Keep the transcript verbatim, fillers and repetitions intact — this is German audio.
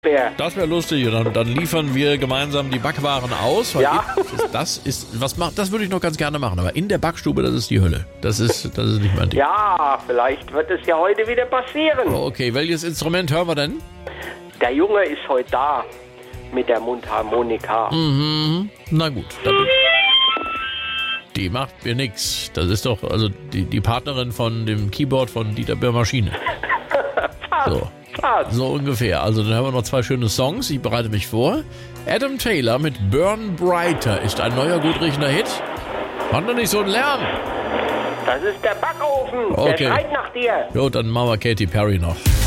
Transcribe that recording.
Wer? Das wäre lustig. Und dann, dann liefern wir gemeinsam die Backwaren aus. Weil Ja. in- Das ist, was macht, das würde ich noch ganz gerne machen. Aber in der Backstube, das ist die Hölle. Das ist, das ist nicht mein Ding. Ja, vielleicht wird es ja heute wieder passieren. Okay, welches Instrument hören wir denn? Der Junge ist heute da mit der Mundharmonika. Mhm. Na gut, dann. Die macht mir nix. Das ist doch also die, die Partnerin von dem Keyboard von Dieter Bär-Maschine. So. Fast. So ungefähr. Also dann haben wir noch zwei schöne Songs. Ich bereite mich vor. Adam Taylor mit Burn Brighter ist ein neuer, gut riechender Hit. Mach doch nicht so einen Lärm. Das ist der Backofen. Okay. Der schreit nach dir. Jo, dann machen wir Katy Perry noch.